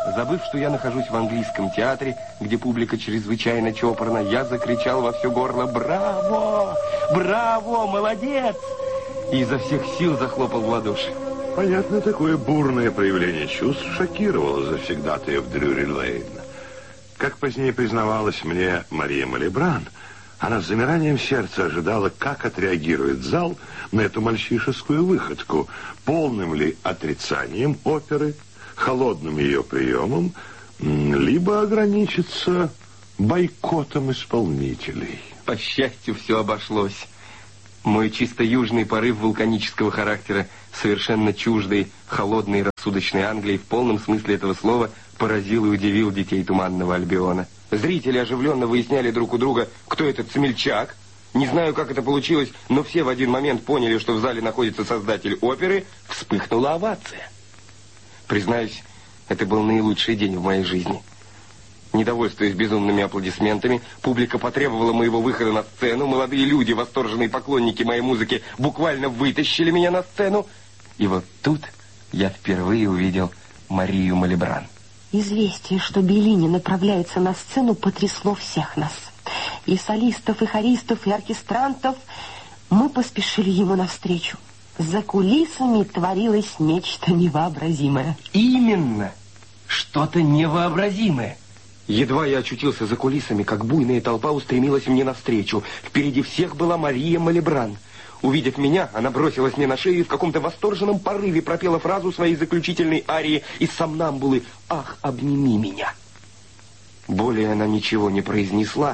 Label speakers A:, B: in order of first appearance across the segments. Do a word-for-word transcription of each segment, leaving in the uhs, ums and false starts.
A: Забыв, что я нахожусь в английском театре, где публика чрезвычайно чопорна, я закричал во все горло: «Браво! Браво! Молодец!» И изо всех сил захлопал в ладоши.
B: Понятно, такое бурное проявление чувств шокировало завсегдатаев Дрюри-Лейн. Как позднее признавалась мне Мария Малибран, она с замиранием сердца ожидала, как отреагирует зал на эту мальчишескую выходку, полным ли отрицанием оперы, холодным ее приемом, либо ограничиться бойкотом исполнителей.
A: По счастью, все обошлось. Мой чисто южный порыв вулканического характера, совершенно чуждой, холодной и рассудочной Англии, в полном смысле этого слова поразил и удивил детей Туманного Альбиона. Зрители оживленно выясняли друг у друга, кто этот смельчак. Не знаю, как это получилось, но все в один момент поняли, что в зале находится создатель оперы. Вспыхнула овация. Признаюсь, это был наилучший день в моей жизни. Недовольствуясь безумными аплодисментами, публика потребовала моего выхода на сцену. Молодые люди, восторженные поклонники моей музыки, буквально вытащили меня на сцену. И вот тут я впервые увидел Марию Малибран.
C: Известие, что Беллини направляется на сцену, потрясло всех нас. И солистов, и хористов, и оркестрантов. Мы поспешили ему навстречу. За кулисами творилось нечто невообразимое.
A: Именно! Что-то невообразимое. Едва я очутился за кулисами, как буйная толпа устремилась мне навстречу. Впереди всех была Мария Малибран. Увидев меня, она бросилась мне на шею и в каком-то восторженном порыве пропела фразу своей заключительной арии из «Сомнамбулы» «Ах, обними меня». Более она ничего не произнесла,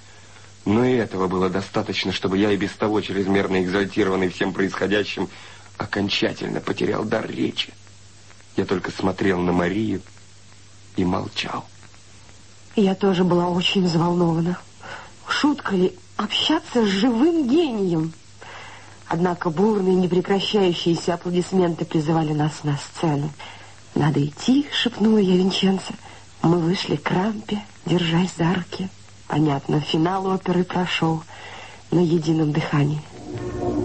A: но и этого было достаточно, чтобы я и без того чрезмерно экзальтированный всем происходящим окончательно потерял дар речи. Я только смотрел на Марию и молчал.
C: Я тоже была очень взволнована. Шутка ли общаться с живым гением? Однако бурные, непрекращающиеся аплодисменты призывали нас на сцену. «Надо идти», — шепнула я Винченцо. Мы вышли к рампе, держась за руки. Понятно, финал оперы прошел на едином дыхании.